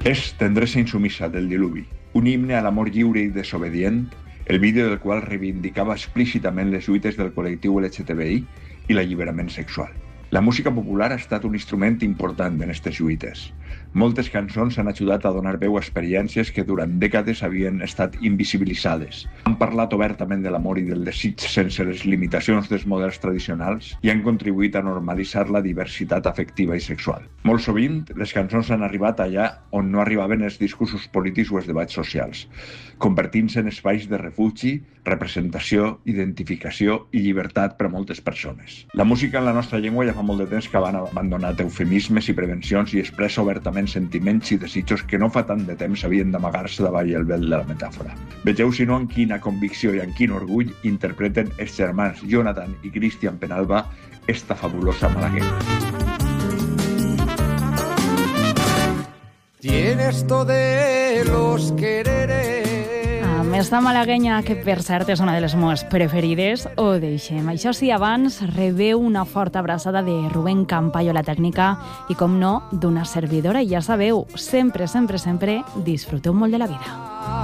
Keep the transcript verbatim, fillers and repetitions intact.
És Tendresa insumisa del Diluvi, un himne a l'amor lliure i desobedient, el vídeo del qual reivindicava explícitament les lluites del col·lectiu L G T B I i l'alliberament sexual. La música popular ha estat un instrument important en aquestes lluites. Moltes cançons han ajudat a donar veu a experiències que durant dècades havien estat invisibilitzades. Han parlat obertament de l'amor i del desig sense les limitacions dels models tradicionals i han contribuït a normalitzar la diversitat afectiva i sexual. Molt sovint, les cançons han arribat allà on no arribaven els discursos polítics o els debats socials, convertint-se en espais de refugi, representació, identificació i llibertat per a moltes persones. La música en la nostra llengua ja fa molt de temps que van abandonat eufemismes i prevencions i expressa obertament sentiments i desitjos que no fa tant de temps havien d'amagar-se davall el vel de la metàfora. Vegeu, si no, amb quina convicció i amb quin orgull interpreten els germans Jonathan i Cristian Penalba esta fabulosa malagueña. Tienes todo de los quereres. Esta malaguenya, que per cert és una de les meves preferides, ho deixem. Això sí, abans rebeu una forta abraçada de Rubén Campayo a la tècnica i, com no, d'una servidora. I ja sabeu, sempre, sempre, sempre disfruteu molt de la vida.